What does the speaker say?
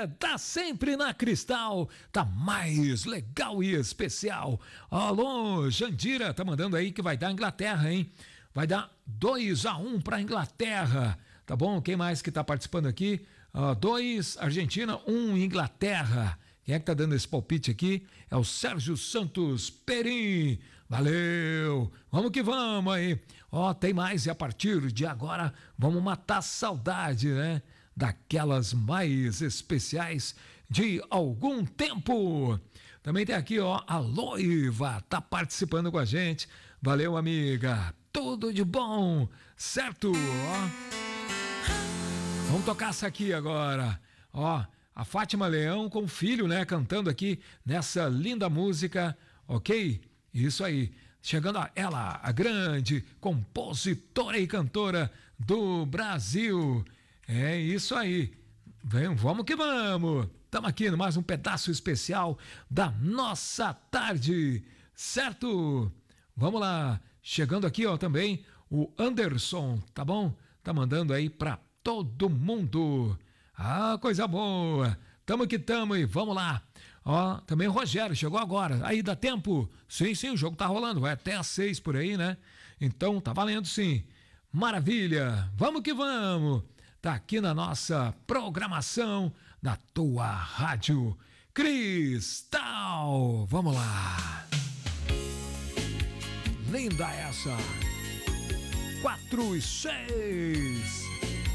tá sempre na Cristal, tá mais legal e especial. Alô, Jandira, tá mandando aí que vai dar Inglaterra, hein? Vai dar 2-1 pra Inglaterra, tá bom? Quem mais que tá participando aqui? 2 Argentina, 1 Inglaterra. Quem é que tá dando esse palpite aqui? É o Sérgio Santos Perim. Valeu! Vamos que vamos aí. Tem mais e a partir de agora vamos matar a saudade, né? Daquelas mais especiais de algum tempo. Também tem aqui, a Loiva tá participando com a gente. Valeu, amiga. Tudo de bom, certo? Vamos tocar essa aqui agora. A Fátima Leão com o filho, né? Cantando aqui nessa linda música, ok? Isso aí. Chegando ela, a grande compositora e cantora do Brasil. É isso aí. Vamos que vamos. Estamos aqui no mais um pedaço especial da nossa tarde, certo? Vamos lá. Chegando aqui, também o Anderson, tá bom? Tá mandando aí pra todo mundo. Coisa boa. Tamo que tamo e vamos lá. Também o Rogério chegou agora. Aí dá tempo? Sim, o jogo tá rolando. Vai até às 6 por aí, né? Então tá valendo sim. Maravilha. Vamos que vamos. Tá aqui na nossa programação da tua rádio Cristal. Vamos lá. Linda essa. 4 e 6.